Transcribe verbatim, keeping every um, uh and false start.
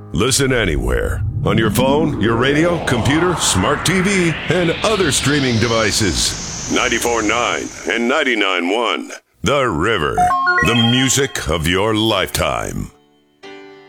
Listen anywhere. On your phone, your radio, computer, smart T V, and other streaming devices. ninety-four point nine and ninety-nine point one. The River. The music of your lifetime.